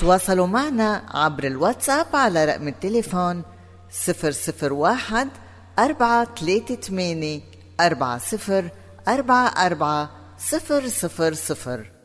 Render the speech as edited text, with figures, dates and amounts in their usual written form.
تواصلوا معنا عبر الواتساب على رقم التليفون 001 438 40 44 000.